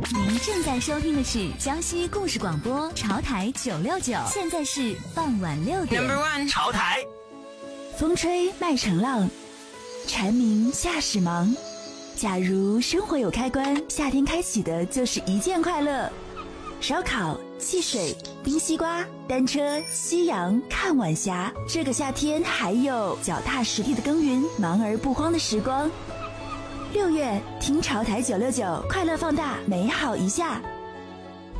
您正在收听的是江西故事广播潮台969，现在是傍晚6点。 Number one， 潮台。 风吹麦城浪，蝉鸣夏始忙。假如生活有开关，夏天开启的就是一件快乐。烧烤、汽水、冰西瓜、单车、夕阳、看晚霞。这个夏天还有脚踏实地的耕耘，忙而不慌的时光。6月听潮台969，快乐放大，美好一下。